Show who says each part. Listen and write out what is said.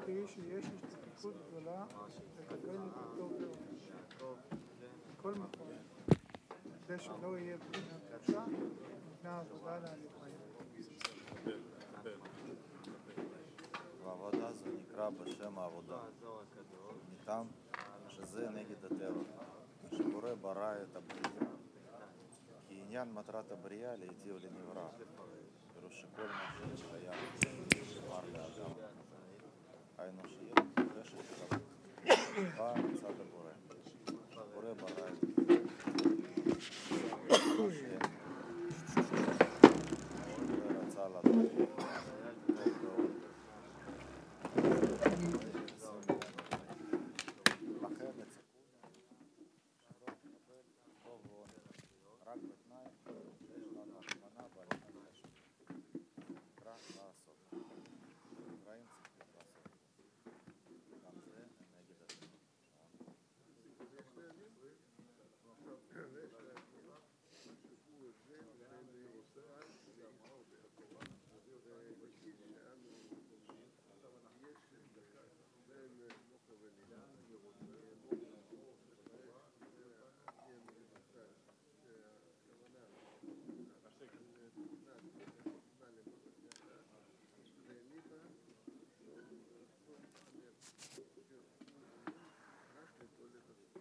Speaker 1: היא שיש השתתפות גדולה לקבל את הטוב מאוד. בכל מקום, כדי שלא יהיה בחינת קשה, ניתנה עבודה להליכיים.
Speaker 2: והעבודה זה נקרא בשם העבודה. ניתן שזה נגד הטבע, שבורא ברא את הבריאה. כי עניין מטרת הבריאה להיטיב לנברא, פירוש שכל מה שקיים